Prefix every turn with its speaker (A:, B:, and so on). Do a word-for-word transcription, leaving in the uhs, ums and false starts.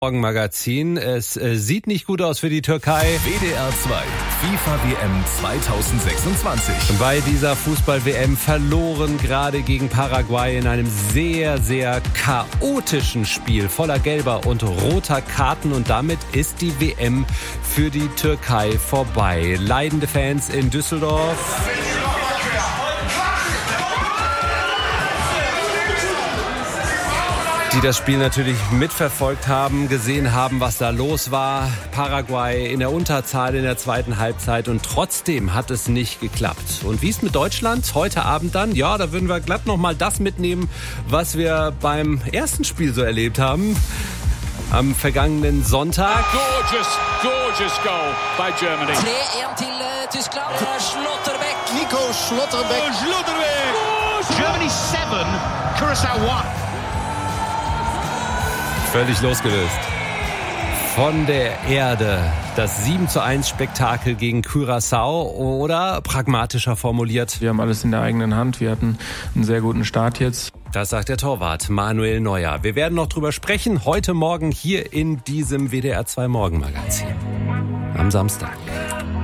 A: Morgenmagazin. Es äh, sieht nicht gut aus für die Türkei.
B: W D R zwei FIFA W M zweitausendsechsundzwanzig.
A: Bei dieser Fußball-W M verloren gerade gegen Paraguay in einem sehr, sehr chaotischen Spiel voller gelber und roter Karten. Und damit ist die W M für die Türkei vorbei. Leidende Fans in Düsseldorf. Die das Spiel natürlich mitverfolgt haben, gesehen haben, was da los war. Paraguay in der Unterzahl in der zweiten Halbzeit und trotzdem hat es nicht geklappt. Und wie ist mit Deutschland heute Abend dann? Ja, da würden wir glatt nochmal das mitnehmen, was wir beim ersten Spiel so erlebt haben. Am vergangenen Sonntag.
C: Gorgeous, gorgeous goal by Germany.
D: tre ett till Tyskland. Schlotterbeck.
E: Nico Schlotterbeck.
C: Oh, Schlotterbeck. Germany seven, Curaçao one.
A: Völlig losgelöst von der Erde. Das sieben zu eins Spektakel gegen Curaçao oder pragmatischer formuliert.
F: Wir haben alles in der eigenen Hand. Wir hatten einen sehr guten Start jetzt.
A: Das sagt der Torwart Manuel Neuer. Wir werden noch drüber sprechen heute Morgen hier in diesem W D R zwei Morgenmagazin am Samstag.